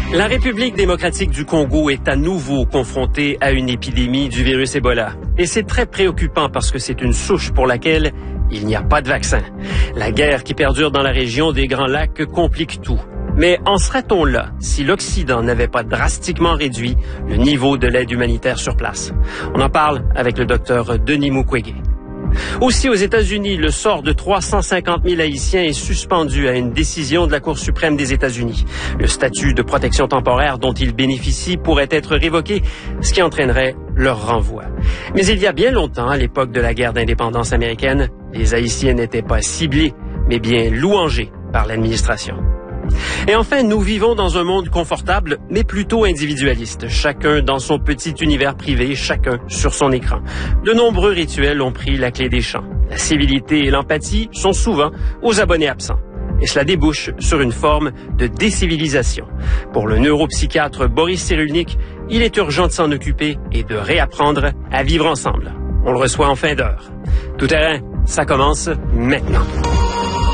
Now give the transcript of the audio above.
La République démocratique du Congo est à nouveau confrontée à une épidémie du virus Ebola. Et c'est très préoccupant parce que c'est une souche pour laquelle il n'y a pas de vaccin. La guerre qui perdure dans la région des Grands Lacs complique tout. Mais en serait-on là si l'Occident n'avait pas drastiquement réduit le niveau de l'aide humanitaire sur place? On en parle avec le docteur Denis Mukwege. Aussi aux États-Unis, le sort de 350 000 Haïtiens est suspendu à une décision de la Cour suprême des États-Unis. Le statut de protection temporaire dont ils bénéficient pourrait être révoqué, ce qui entraînerait leur renvoi. Mais il y a bien longtemps, à l'époque de la guerre d'indépendance américaine, les Haïtiens n'étaient pas ciblés, mais bien louangés par l'administration. Et enfin, nous vivons dans un monde confortable, mais plutôt individualiste. Chacun dans son petit univers privé, chacun sur son écran. De nombreux rituels ont pris la clé des champs. La civilité et l'empathie sont souvent aux abonnés absents. Et cela débouche sur une forme de décivilisation. Pour le neuropsychiatre Boris Cyrulnik, il est urgent de s'en occuper et de réapprendre à vivre ensemble. On le reçoit en fin d'heure. Tout terrain, ça commence maintenant.